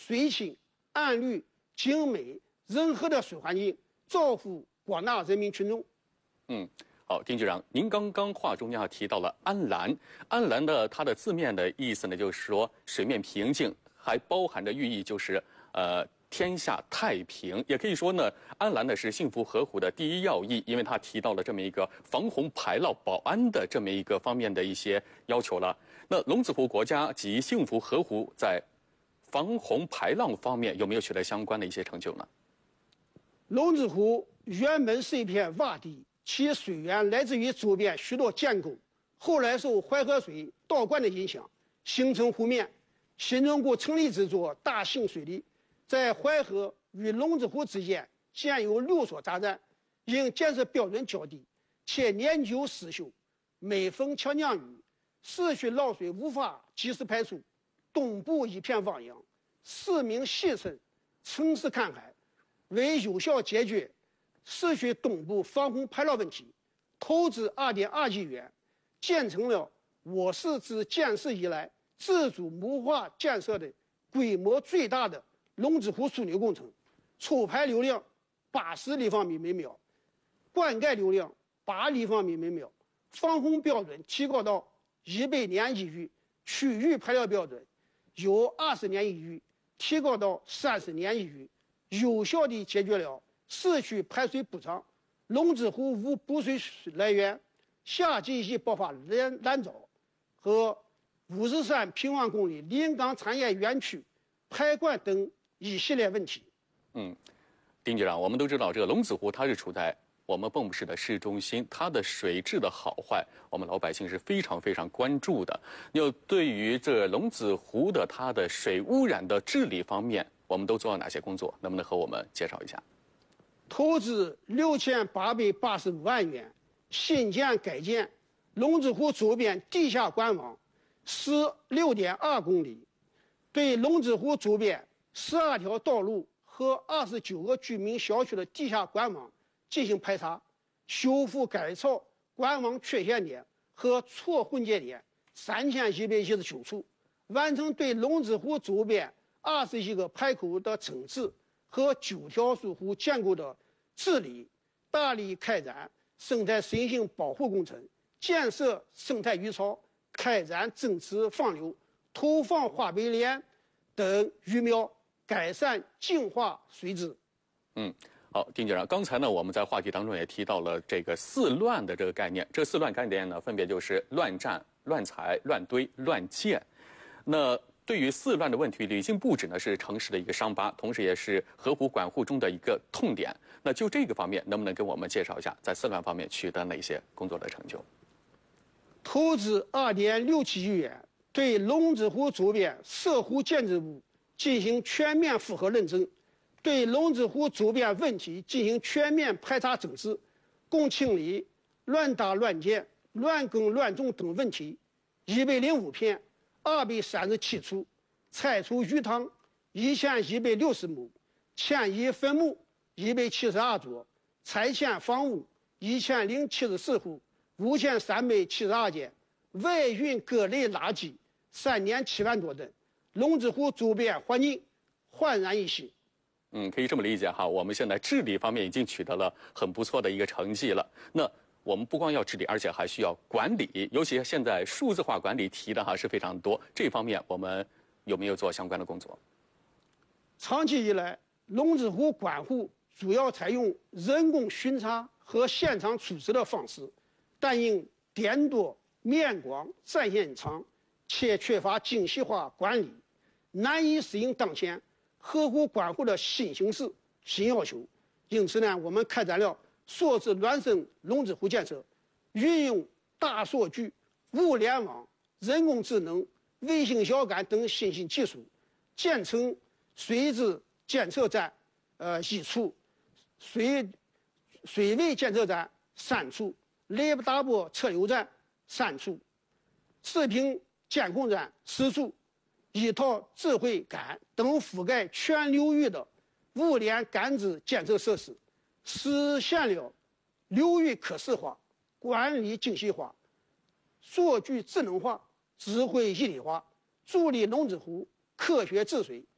水清、暗绿、精美、人和的水环境，造福广大人民群众。 好，丁局长，您刚刚话中间提到了安澜，安澜的它的字面的意思呢，就是说水面平静，还包含着寓意，就是天下太平。也可以说呢，安澜呢是幸福河湖的第一要义，因为它提到了这么一个防洪排涝保安的这么一个方面的一些要求了。那龙子湖国家及幸福河湖在防洪排涝方面有没有取得相关的一些成就呢？ 龙子湖原本是一片洼地，其水源来自于周边许多涧沟，后来受淮河水倒灌的影响，形成湖面。新中国成立之初，大兴水利，在淮河与龙子湖之间建有6所闸站，因建设标准较低，且年久失修，每逢强降雨，市区涝水无法及时排出，东部一片汪洋，市民戏称城市看海。为有效解决市区东部防洪排涝问题，投资2.2亿元，建成了我市自建市以来自主谋划建设的规模最大的龙子湖枢纽工程，抽排流量80立方米每秒，灌溉流量8立方米每秒，防洪标准提高到100年一遇，区域排涝标准由20年一遇提高到30年一遇，有效地解决了市区排水不畅、龙子湖无补水来源、夏季易爆发滥涝和53平方公里临港产业园区排灌等一系列问题。 丁局长，我们都知道这个龙子湖它是处在我们蚌埠市的市中心，它的水质的好坏，我们老百姓是非常非常关注的。又对于这龙子湖的它的水污染的治理方面，我们都做了哪些工作？能不能和我们介绍一下？ 投资6885万元，新建改建龙子湖周边地下管网16.2公里，对龙子湖周边12条道路和29个居民小区的地下管网进行排查，修复改造管网缺陷点和错混接点3119处，完成对龙子湖周边21个排口的整治和9条疏湖建构的治理，大力开展生态适应性保护工程，建设生态鱼槽，开展增殖放流，投放花白莲等鱼苗，改善净化水质。 好，丁局长，刚才呢我们在话题当中也提到了这个4乱的这个概念，这4乱概念呢分别就是乱占、乱采、乱堆、乱建。那对于4乱的问题，屡禁不止呢是城市的一个伤疤，同时也是河湖管护中的一个痛点。那就这个方面，能不能跟我们介绍一下，在4乱方面取得哪些工作的成就？ 投资2.67亿元，对龙子湖周边涉湖建筑物进行全面复核认证，对龙子湖周边问题进行全面排查整治，共清理乱搭乱建、乱耕乱种等问题105片，237处，拆除鱼塘1160亩，迁移坟墓172座，拆迁房屋1074户，5372件，外运各类垃圾3年7万多吨，龙子湖周边环境焕然一新。 可以这么理解哈，我们现在治理方面已经取得了很不错的一个成绩了。那我们不光要治理，而且还需要管理，尤其现在数字化管理提的是非常多，这方面我们有没有做相关的工作？ 长期以来，龙子湖管护主要采用人工巡查和现场处置的方式，但因点多面广、战线长，且缺乏精细化管理，难以适应当前河湖管护的新形势、新要求。因此呢，我们开展了数字孪生龙子湖建设，运用大数据、物联网、人工智能、卫星遥感等新兴技术，建成水质监测站1处，水位监测站3处，雷达波测流站3处，视频监控站10处，一套智慧感等覆盖全流域的物联感知监测设施，实现了流域可视化、管理精细化、数据智能化、智慧一体化，助力龙子湖科学治水、